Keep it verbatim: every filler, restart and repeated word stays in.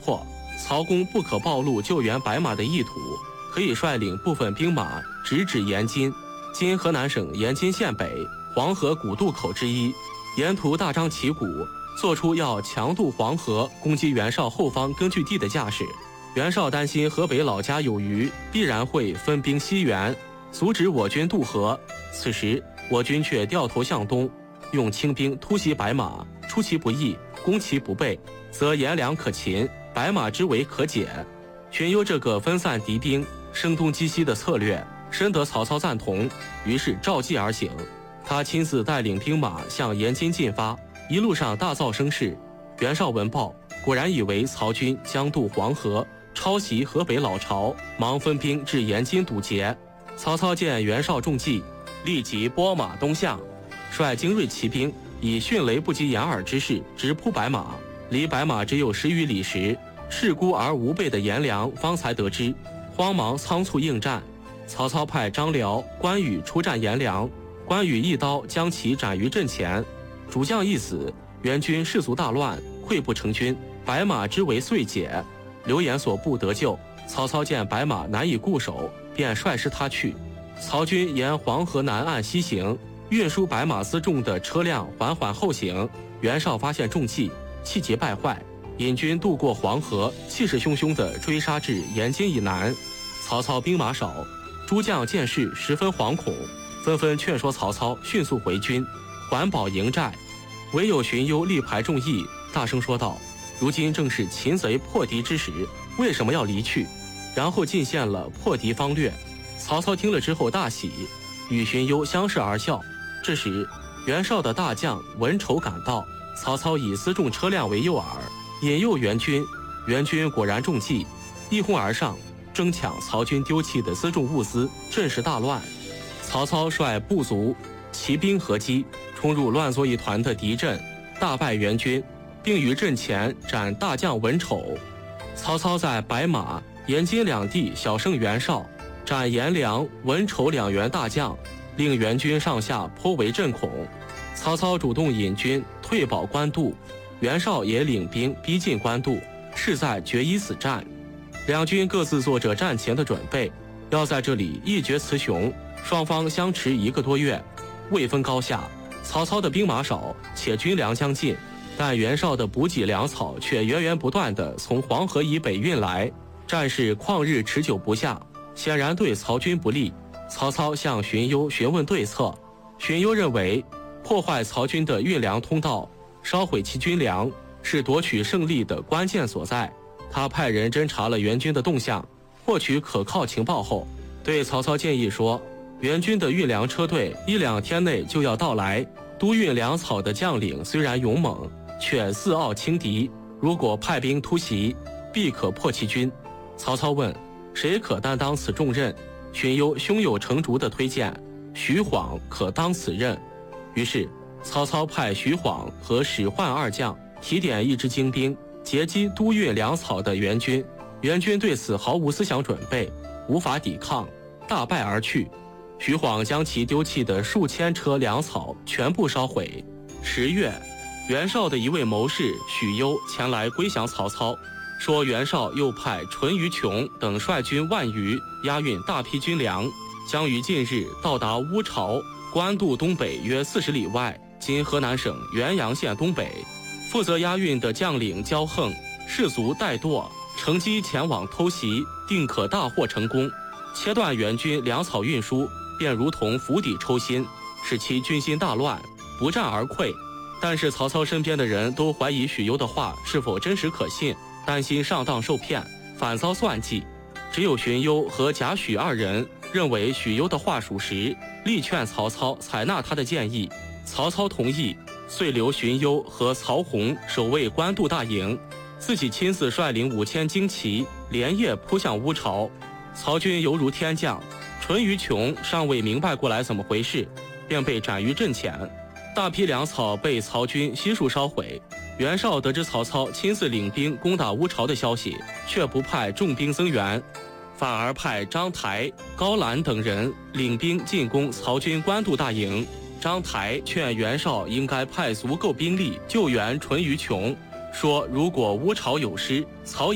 迫，曹公不可暴露救援白马的意图，可以率领部分兵马直指延津，今河南省延津县北黄河古渡口之一，沿途大张旗鼓，做出要强渡黄河攻击袁绍后方根据地的架势。袁绍担心河北老家有余，必然会分兵西援，阻止我军渡河。此时我军却掉头向东，用轻兵突袭白马，出其不意，攻其不备，则颜良可擒，白马之围可解。荀攸这个分散敌兵、声东击西的策略，深得曹操赞同，于是召计而行。他亲自带领兵马向延津进发，一路上大噪声势。袁绍闻报，果然以为曹军将渡黄河，抄袭河北老巢，忙分兵至延津堵截。曹操见袁绍中计，立即拨马东向，率精锐骑兵以迅雷不及掩耳之势直扑白马。离白马只有十余里时，恃孤而无备的颜良方才得知，慌忙仓促应战。曹操派张辽、关羽出战颜良，关羽一刀将其斩于阵前，主将一死，援军士卒大乱，溃不成军，白马之围遂解。刘演所部得救，曹操见白马难以固守，便率师他去。曹军沿黄河南岸西行，运输白马辎重的车辆缓缓后行。袁绍发现中计，气急败坏，引军渡过黄河，气势汹汹地追杀至延津以南。曹操兵马少，诸将见势十分惶恐，纷纷劝说曹操迅速回军，缓保营寨。唯有荀攸力排众议，大声说道：如今正是擒贼破敌之时，为什么要离去？然后进献了破敌方略。曹操听了之后大喜，与荀攸相视而笑。这时袁绍的大将文丑赶到，曹操以辎重车辆为诱饵，引诱援军。援军果然中计，一哄而上，争抢曹军丢弃的辎重物资，阵势大乱。曹操率部族、骑兵合击，冲入乱作一团的敌阵，大败援军，并于阵前斩大将文丑。曹操在白马、延津两地小胜袁绍，斩颜良、文丑两员大将，令援军上下颇为震恐。曹操主动引军退保官渡，袁绍也领兵逼近官渡，势在决一死战。两军各自做着战前的准备，要在这里一决雌雄。双方相持一个多月，未分高下。曹操的兵马少，且军粮将尽，但袁绍的补给粮草却源源不断地从黄河以北运来，战事旷日持久不下，显然对曹军不利。曹操向荀攸询问对策，荀攸认为破坏曹军的运粮通道，烧毁其军粮，是夺取胜利的关键所在。他派人侦察了援军的动向，获取可靠情报后，对曹操建议说，援军的运粮车队一两天内就要到来，督运粮草的将领虽然勇猛，却自傲轻敌，如果派兵突袭，必可破其军。曹操问，谁可担当此重任？荀攸胸有成竹地推荐，徐晃可当此任。于是曹操派徐晃和史涣二将提点一支精兵，截击督运粮草的援军。援军对此毫无思想准备，无法抵抗，大败而去。徐晃将其丢弃的数千车粮草全部烧毁。十月，袁绍的一位谋士许攸前来归降曹操，说袁绍又派淳于琼等率军万余，押运大批军粮，将于近日到达乌巢，官渡东北约四十里外，今河南省原阳县东北。负责押运的将领骄横，士卒怠惰，乘机前往偷袭，定可大获成功。切断援军粮草运输，便如同釜底抽薪，使其军心大乱，不战而溃。但是曹操身边的人都怀疑许攸的话是否真实可信，担心上当受骗，反遭算计。只有荀攸和贾诩二人认为许攸的话属实，力劝曹操采纳他的建议。曹操同意，遂留荀攸和曹洪守卫官渡大营，自己亲自率领五千精骑，连夜扑向乌巢。曹军犹如天降，淳于琼尚未明白过来怎么回事，便被斩于阵前。大批粮草被曹军悉数烧毁。袁绍得知曹操亲自领兵攻打乌巢的消息，却不派重兵增援，反而派张台、高览等人领兵进攻曹军官渡大营。张台劝袁绍应该派足够兵力救援淳于琼，说如果乌巢有失，曹